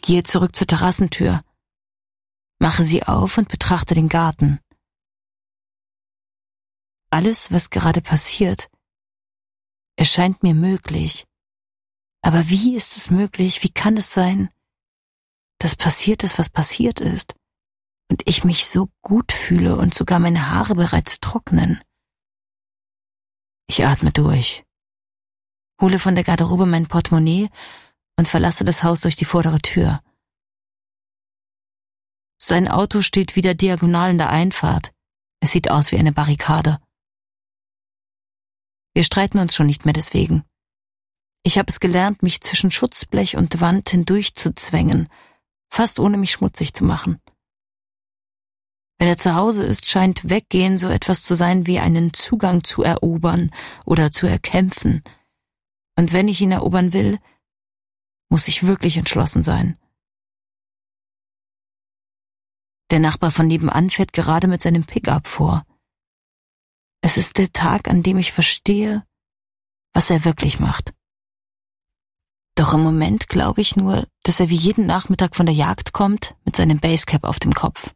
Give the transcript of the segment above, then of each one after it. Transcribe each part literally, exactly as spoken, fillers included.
gehe zurück zur Terrassentür, mache sie auf und betrachte den Garten. Alles, was gerade passiert, erscheint mir möglich. Aber wie ist es möglich, wie kann es sein, dass passiert ist, was passiert ist, und ich mich so gut fühle und sogar meine Haare bereits trocknen? Ich atme durch, hole von der Garderobe mein Portemonnaie und verlasse das Haus durch die vordere Tür. Sein Auto steht wieder diagonal in der Einfahrt. Es sieht aus wie eine Barrikade. Wir streiten uns schon nicht mehr deswegen. Ich habe es gelernt, mich zwischen Schutzblech und Wand hindurch zu zwängen, fast ohne mich schmutzig zu machen. Wenn er zu Hause ist, scheint Weggehen so etwas zu sein wie einen Zugang zu erobern oder zu erkämpfen. Und wenn ich ihn erobern will, muss ich wirklich entschlossen sein. Der Nachbar von nebenan fährt gerade mit seinem Pickup vor. Es ist der Tag, an dem ich verstehe, was er wirklich macht. Doch im Moment glaube ich nur, dass er wie jeden Nachmittag von der Jagd kommt, mit seinem Basecap auf dem Kopf.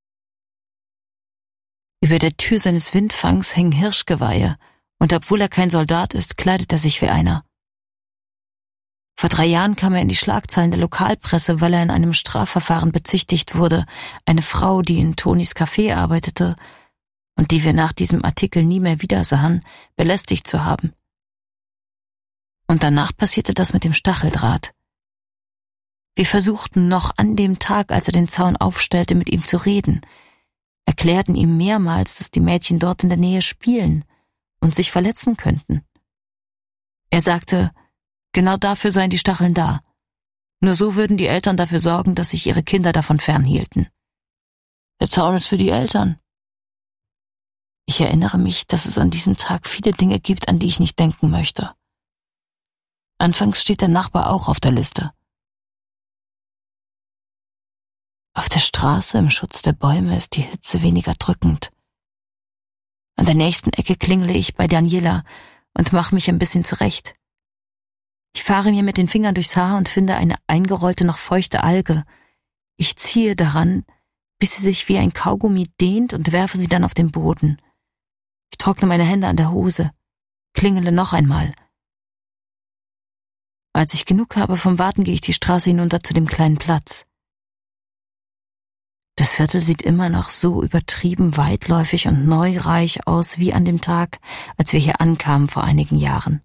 Über der Tür seines Windfangs hängen Hirschgeweihe, und obwohl er kein Soldat ist, kleidet er sich wie einer. Vor drei Jahren kam er in die Schlagzeilen der Lokalpresse, weil er in einem Strafverfahren bezichtigt wurde, eine Frau, die in Tonis Café arbeitete und die wir nach diesem Artikel nie mehr wiedersahen, belästigt zu haben. Und danach passierte das mit dem Stacheldraht. Wir versuchten noch an dem Tag, als er den Zaun aufstellte, mit ihm zu reden, erklärten ihm mehrmals, dass die Mädchen dort in der Nähe spielen und sich verletzen könnten. Er sagte, genau dafür seien die Stacheln da. Nur so würden die Eltern dafür sorgen, dass sich ihre Kinder davon fernhielten. Der Zaun ist für die Eltern. Ich erinnere mich, dass es an diesem Tag viele Dinge gibt, an die ich nicht denken möchte. Anfangs steht der Nachbar auch auf der Liste. Auf der Straße im Schutz der Bäume ist die Hitze weniger drückend. An der nächsten Ecke klingele ich bei Daniela und mache mich ein bisschen zurecht. Ich fahre mir mit den Fingern durchs Haar und finde eine eingerollte, noch feuchte Alge. Ich ziehe daran, bis sie sich wie ein Kaugummi dehnt und werfe sie dann auf den Boden. Ich trockne meine Hände an der Hose, klingele noch einmal. Als ich genug habe vom Warten, gehe ich die Straße hinunter zu dem kleinen Platz. Das Viertel sieht immer noch so übertrieben weitläufig und neureich aus wie an dem Tag, als wir hier ankamen vor einigen Jahren.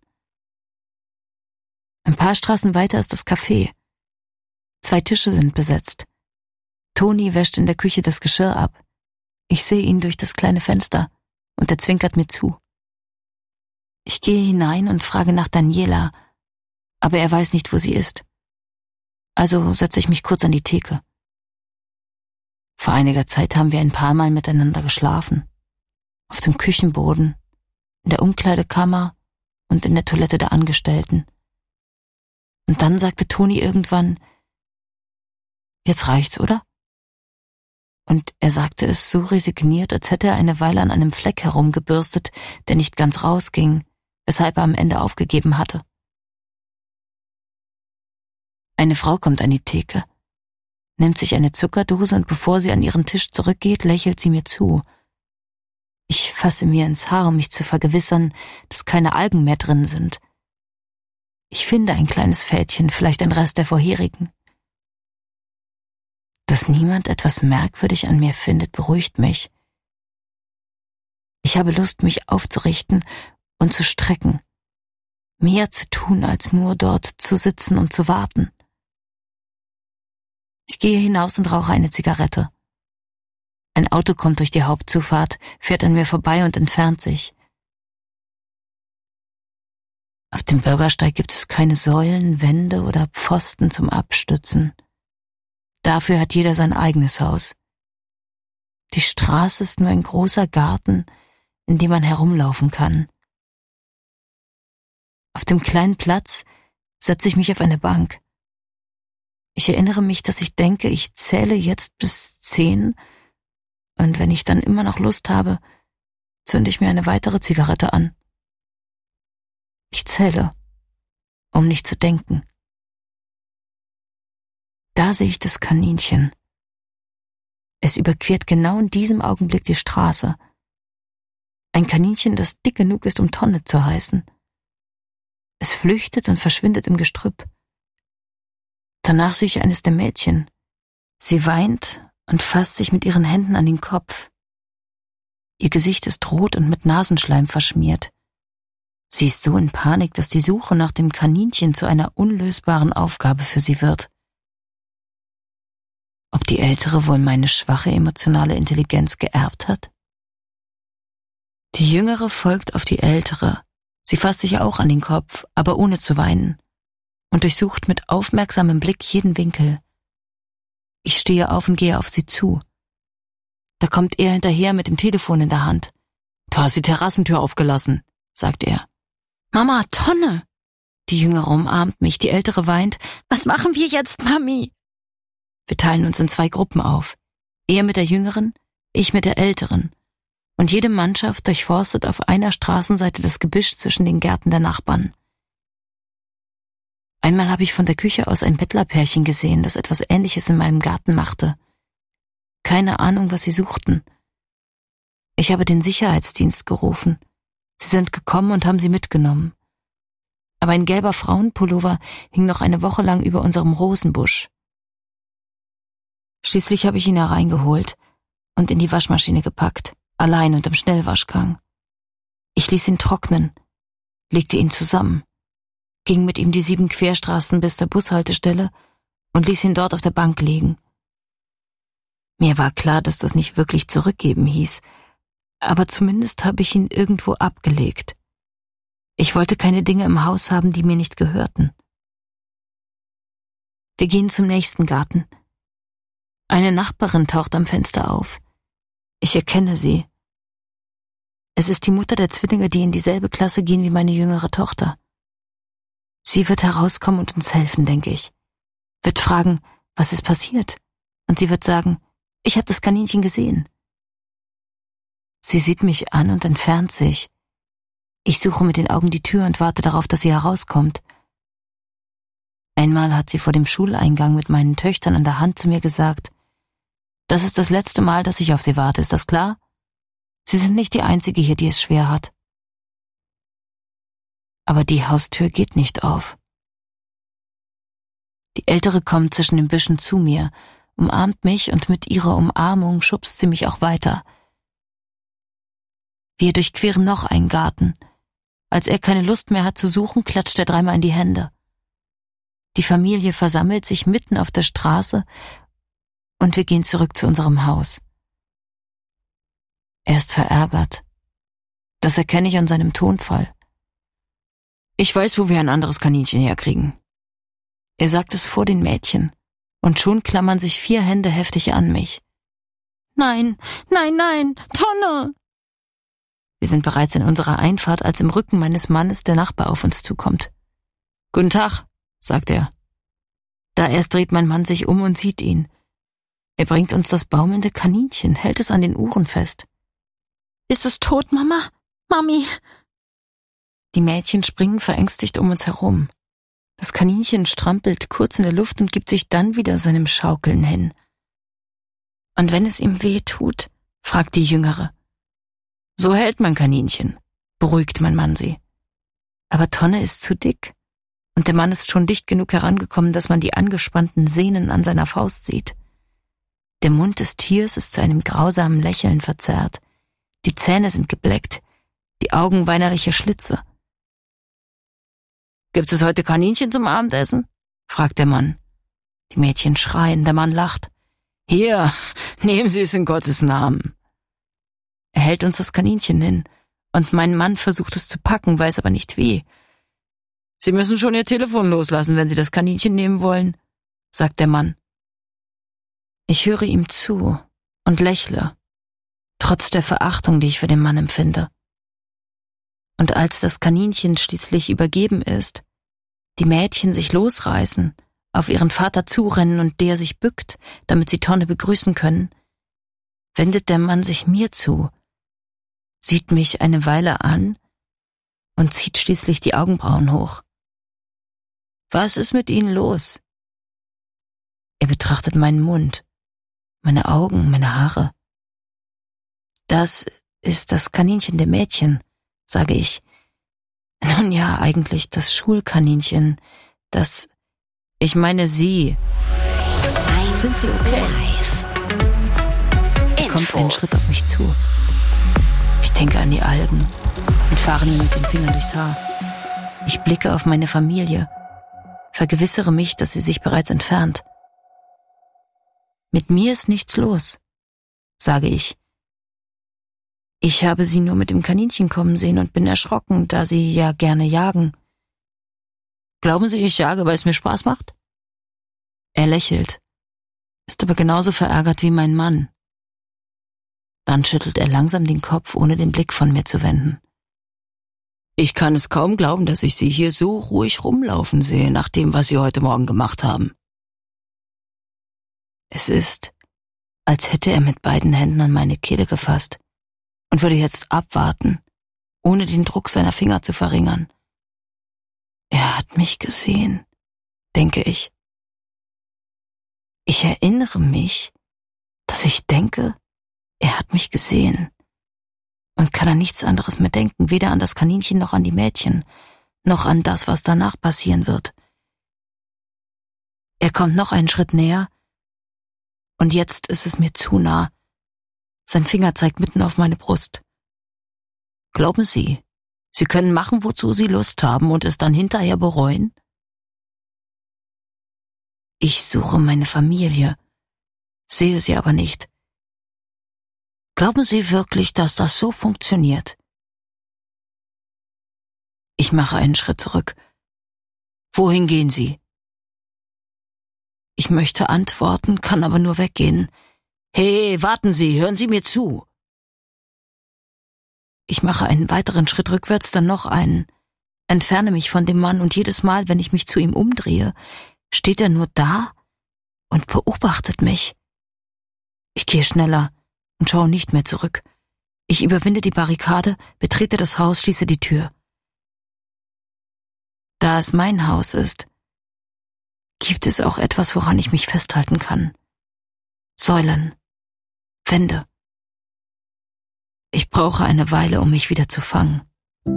Ein paar Straßen weiter ist das Café. Zwei Tische sind besetzt. Toni wäscht in der Küche das Geschirr ab. Ich sehe ihn durch das kleine Fenster und er zwinkert mir zu. Ich gehe hinein und frage nach Daniela, aber er weiß nicht, wo sie ist. Also setze ich mich kurz an die Theke. Vor einiger Zeit haben wir ein paar Mal miteinander geschlafen. Auf dem Küchenboden, in der Umkleidekammer und in der Toilette der Angestellten. Und dann sagte Toni irgendwann, jetzt reicht's, oder? Und er sagte es so resigniert, als hätte er eine Weile an einem Fleck herumgebürstet, der nicht ganz rausging, weshalb er am Ende aufgegeben hatte. Eine Frau kommt an die Theke, nimmt sich eine Zuckerdose und bevor sie an ihren Tisch zurückgeht, lächelt sie mir zu. Ich fasse mir ins Haar, um mich zu vergewissern, dass keine Algen mehr drin sind. Ich finde ein kleines Fädchen, vielleicht ein Rest der vorherigen. Dass niemand etwas merkwürdig an mir findet, beruhigt mich. Ich habe Lust, mich aufzurichten und zu strecken, mehr zu tun, als nur dort zu sitzen und zu warten. Ich gehe hinaus und rauche eine Zigarette. Ein Auto kommt durch die Hauptzufahrt, fährt an mir vorbei und entfernt sich. Auf dem Bürgersteig gibt es keine Säulen, Wände oder Pfosten zum Abstützen. Dafür hat jeder sein eigenes Haus. Die Straße ist nur ein großer Garten, in dem man herumlaufen kann. Auf dem kleinen Platz setze ich mich auf eine Bank. Ich erinnere mich, dass ich denke, ich zähle jetzt bis zehn und wenn ich dann immer noch Lust habe, zünde ich mir eine weitere Zigarette an. Ich zähle, um nicht zu denken. Da da sehe ich das Kaninchen. Es überquert genau in diesem Augenblick die Straße. Ein Kaninchen, das dick genug ist, um Tonne zu heißen. Es flüchtet und verschwindet im Gestrüpp. Danach sehe ich eines der Mädchen. Sie weint und fasst sich mit ihren Händen an den Kopf. Ihr Gesicht ist rot und mit Nasenschleim verschmiert. Sie ist so in Panik, dass die Suche nach dem Kaninchen zu einer unlösbaren Aufgabe für sie wird. Ob die Ältere wohl meine schwache emotionale Intelligenz geerbt hat? Die Jüngere folgt auf die Ältere. Sie fasst sich auch an den Kopf, aber ohne zu weinen, und durchsucht mit aufmerksamem Blick jeden Winkel. Ich stehe auf und gehe auf sie zu. Da kommt er hinterher mit dem Telefon in der Hand. »Du hast die Terrassentür aufgelassen«, sagt er. »Mama, Tonne!« Die Jüngere umarmt mich, die Ältere weint. »Was machen wir jetzt, Mami?« Wir teilen uns in zwei Gruppen auf. Er mit der Jüngeren, ich mit der Älteren. Und jede Mannschaft durchforstet auf einer Straßenseite das Gebüsch zwischen den Gärten der Nachbarn. Einmal habe ich von der Küche aus ein Bettlerpärchen gesehen, das etwas Ähnliches in meinem Garten machte. Keine Ahnung, was sie suchten. Ich habe den Sicherheitsdienst gerufen. Sie sind gekommen und haben sie mitgenommen. Aber ein gelber Frauenpullover hing noch eine Woche lang über unserem Rosenbusch. Schließlich habe ich ihn hereingeholt und in die Waschmaschine gepackt, allein und im Schnellwaschgang. Ich ließ ihn trocknen, legte ihn zusammen, ging mit ihm die sieben Querstraßen bis zur Bushaltestelle und ließ ihn dort auf der Bank liegen. Mir war klar, dass das nicht wirklich zurückgeben hieß, aber zumindest habe ich ihn irgendwo abgelegt. Ich wollte keine Dinge im Haus haben, die mir nicht gehörten. Wir gehen zum nächsten Garten. Eine Nachbarin taucht am Fenster auf. Ich erkenne sie. Es ist die Mutter der Zwillinge, die in dieselbe Klasse gehen wie meine jüngere Tochter. Sie wird herauskommen und uns helfen, denke ich. Wird fragen, was ist passiert? Und sie wird sagen, ich habe das Kaninchen gesehen. Sie sieht mich an und entfernt sich. Ich suche mit den Augen die Tür und warte darauf, dass sie herauskommt. Einmal hat sie vor dem Schuleingang mit meinen Töchtern an der Hand zu mir gesagt, das ist das letzte Mal, dass ich auf sie warte, ist das klar? Sie sind nicht die Einzige hier, die es schwer hat. Aber die Haustür geht nicht auf. Die Ältere kommt zwischen den Büschen zu mir, umarmt mich und mit ihrer Umarmung schubst sie mich auch weiter. Wir durchqueren noch einen Garten. Als er keine Lust mehr hat zu suchen, klatscht er dreimal in die Hände. Die Familie versammelt sich mitten auf der Straße und wir gehen zurück zu unserem Haus. Er ist verärgert. Das erkenne ich an seinem Tonfall. Ich weiß, wo wir ein anderes Kaninchen herkriegen. Er sagt es vor den Mädchen und schon klammern sich vier Hände heftig an mich. Nein, nein, nein, Tonne! Wir sind bereits in unserer Einfahrt, als im Rücken meines Mannes der Nachbar auf uns zukommt. »Guten Tag«, sagt er. Da erst dreht mein Mann sich um und sieht ihn. Er bringt uns das baumelnde Kaninchen, hält es an den Ohren fest. »Ist es tot, Mama? Mami?« Die Mädchen springen verängstigt um uns herum. Das Kaninchen strampelt kurz in der Luft und gibt sich dann wieder seinem Schaukeln hin. »Und wenn es ihm weh tut?«, fragt die Jüngere. »So hält man Kaninchen«, beruhigt mein Mann sie. Aber Tonne ist zu dick und der Mann ist schon dicht genug herangekommen, dass man die angespannten Sehnen an seiner Faust sieht. Der Mund des Tiers ist zu einem grausamen Lächeln verzerrt. Die Zähne sind gebleckt, die Augen weinerliche Schlitze. »Gibt es heute Kaninchen zum Abendessen?«, fragt der Mann. Die Mädchen schreien, der Mann lacht. »Hier, nehmen Sie es in Gottes Namen.« Er hält uns das Kaninchen hin, und mein Mann versucht es zu packen, weiß aber nicht wie. »Sie müssen schon Ihr Telefon loslassen, wenn Sie das Kaninchen nehmen wollen«, sagt der Mann. Ich höre ihm zu und lächle, trotz der Verachtung, die ich für den Mann empfinde. Und als das Kaninchen schließlich übergeben ist, die Mädchen sich losreißen, auf ihren Vater zurennen und der sich bückt, damit sie Tonne begrüßen können, wendet der Mann sich mir zu, sieht mich eine Weile an und zieht schließlich die Augenbrauen hoch. »Was ist mit Ihnen los?« Er betrachtet meinen Mund, meine Augen, meine Haare. Das ist das Kaninchen der Mädchen, sage ich. Nun ja, eigentlich das Schulkaninchen, das... Ich meine Sie. Sind Sie okay? Er kommt einen Schritt auf mich zu. Ich denke an die Algen und fahre mir mit den Fingern durchs Haar. Ich blicke auf meine Familie, vergewissere mich, dass sie sich bereits entfernt. Mit mir ist nichts los, sage ich. Ich habe Sie nur mit dem Kaninchen kommen sehen und bin erschrocken, da Sie ja gerne jagen. Glauben Sie, ich jage, weil es mir Spaß macht? Er lächelt, ist aber genauso verärgert wie mein Mann. Dann schüttelt er langsam den Kopf, ohne den Blick von mir zu wenden. Ich kann es kaum glauben, dass ich Sie hier so ruhig rumlaufen sehe, nach dem, was Sie heute Morgen gemacht haben. Es ist, als hätte er mit beiden Händen an meine Kehle gefasst und würde jetzt abwarten, ohne den Druck seiner Finger zu verringern. Er hat mich gesehen, denke ich. Ich erinnere mich, dass ich denke, er hat mich gesehen und kann an nichts anderes mehr denken, weder an das Kaninchen noch an die Mädchen, noch an das, was danach passieren wird. Er kommt noch einen Schritt näher und jetzt ist es mir zu nah. Sein Finger zeigt mitten auf meine Brust. Glauben Sie, Sie können machen, wozu Sie Lust haben und es dann hinterher bereuen? Ich suche meine Familie, sehe sie aber nicht. Glauben Sie wirklich, dass das so funktioniert? Ich mache einen Schritt zurück. Wohin gehen Sie? Ich möchte antworten, kann aber nur weggehen. Hey, warten Sie, hören Sie mir zu. Ich mache einen weiteren Schritt rückwärts, dann noch einen, entferne mich von dem Mann und jedes Mal, wenn ich mich zu ihm umdrehe, steht er nur da und beobachtet mich. Ich gehe schneller und schaue nicht mehr zurück. Ich überwinde die Barrikade, betrete das Haus, schließe die Tür. Da es mein Haus ist, gibt es auch etwas, woran ich mich festhalten kann. Säulen, Wände. Ich brauche eine Weile, um mich wieder zu fangen.